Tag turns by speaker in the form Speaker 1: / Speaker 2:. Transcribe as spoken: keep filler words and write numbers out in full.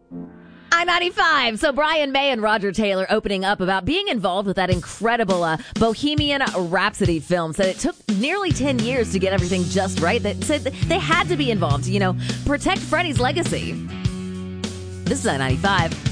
Speaker 1: I ninety-five. So Brian May and Roger Taylor opening up about being involved with that incredible uh, Bohemian Rhapsody film. Said it took nearly ten years to get everything just right. They said they had to be involved, you know, protect Freddie's legacy. This is I ninety-five.